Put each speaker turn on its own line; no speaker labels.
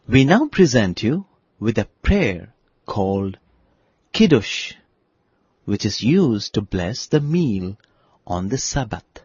We now present you with a prayer called Kiddush, which is used to bless the meal on the Sabbath.